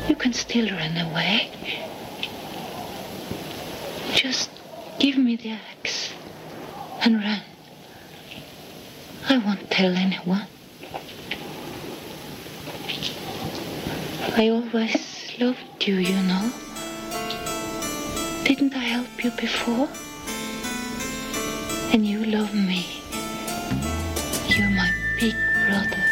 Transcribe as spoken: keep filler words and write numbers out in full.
You can still run away. Just give me the axe and run. I won't tell anyone. I always loved you, you know. Didn't I help you before? And you love me. You're my big brother.